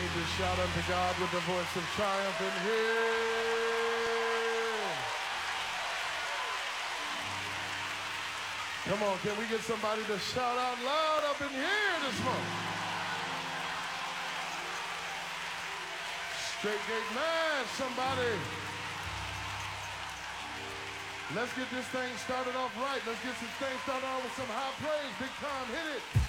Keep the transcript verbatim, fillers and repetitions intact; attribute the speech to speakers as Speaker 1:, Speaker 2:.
Speaker 1: to shout unto God with the voice of triumph in here. Come on, can we get somebody to shout out loud up in here this morning? Straight Gate Man, somebody. Let's get this thing started off right. Let's get this thing started off with some high praise. Big time, hit it.